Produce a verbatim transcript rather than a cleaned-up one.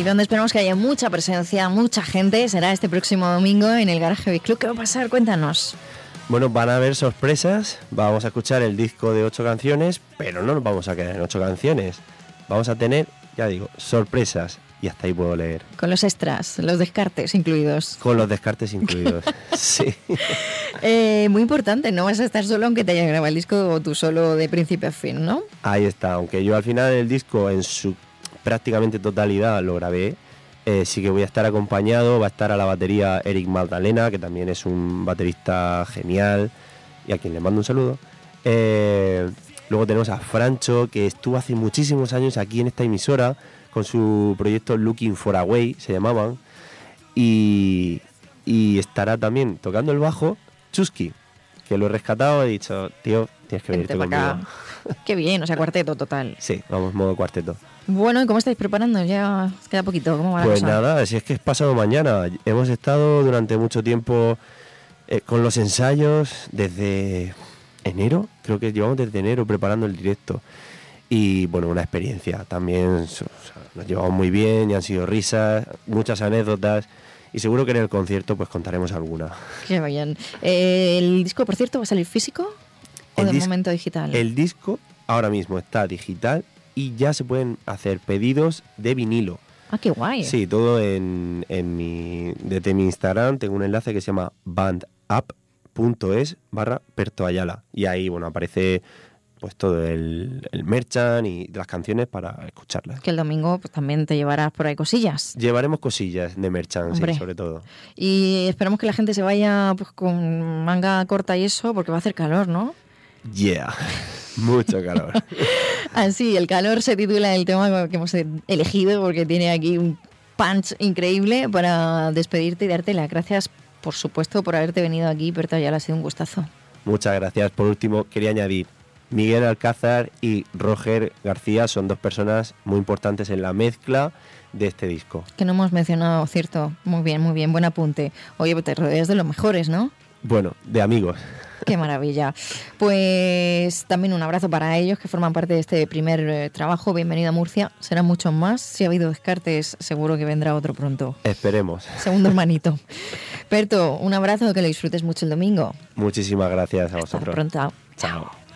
donde esperamos que haya mucha presencia, mucha gente. Será este próximo domingo en el Garaje Beat Club. ¿Qué va a pasar? Cuéntanos. Bueno, van a haber sorpresas, vamos a escuchar el disco de ocho canciones, pero no nos vamos a quedar en ocho canciones. Vamos a tener, ya digo, sorpresas, y hasta ahí puedo leer. Con los extras, los descartes incluidos. Con los descartes incluidos, sí. Eh, muy importante, no vas a estar solo aunque te haya grabado el disco o tú solo de principio a fin, ¿no? Ahí está, aunque yo al final el disco en su prácticamente totalidad lo grabé, Eh, sí que voy a estar acompañado, va a estar a la batería Eric Magdalena, que también es un baterista genial y a quien le mando un saludo. Eh, luego tenemos a Francho, que estuvo hace muchísimos años aquí en esta emisora con su proyecto Looking for a Way, se llamaban, y, y estará también tocando el bajo Chusky, que lo he rescatado y he dicho, tío, tienes que venirte conmigo. Acá. Qué bien, o sea, cuarteto total. Sí, vamos, modo cuarteto. Bueno, ¿y cómo estáis preparando? Ya queda poquito, ¿cómo va la Pues cosa? nada, si es que es pasado mañana. Hemos estado durante mucho tiempo eh, con los ensayos desde enero, creo que llevamos desde enero preparando el directo. Y bueno, una experiencia también, o sea, nos llevamos muy bien y han sido risas, muchas anécdotas. Y seguro que en el concierto pues contaremos alguna. Qué bien. Eh, ¿El disco, por cierto, va a salir físico o El de dis- momento digital? El disco ahora mismo está digital y ya se pueden hacer pedidos de vinilo. Ah, qué guay. Sí, todo en, en mi, desde mi Instagram tengo un enlace que se llama bandapp.es barra Perto Ayala. Y ahí, bueno, aparece pues todo el, el merchan y las canciones para escucharlas. Que el domingo pues, también te llevarás por ahí cosillas. Llevaremos cosillas de merchan, sí, sobre todo. Y esperamos que la gente se vaya pues con manga corta y eso, porque va a hacer calor, ¿no? Yeah, mucho calor. Así, el calor se titula el tema que hemos elegido porque tiene aquí un punch increíble para despedirte y darte las gracias, por supuesto, por haberte venido aquí, Perto Ayala, ha sido un gustazo. Muchas gracias. Por último, quería añadir, Miguel Alcázar y Roger García son dos personas muy importantes en la mezcla de este disco. Que no hemos mencionado, cierto. Muy bien, muy bien, buen apunte. Oye, te rodeas de los mejores, ¿no? Bueno, de amigos. Qué maravilla. Pues también un abrazo para ellos que forman parte de este primer eh, trabajo. Bienvenido a Murcia. Serán muchos más. Si ha habido descartes, seguro que vendrá otro pronto. Esperemos. Segundo hermanito. Perto, un abrazo, que lo disfrutes mucho el domingo. Muchísimas gracias a vosotros. Hasta pronto. Chao.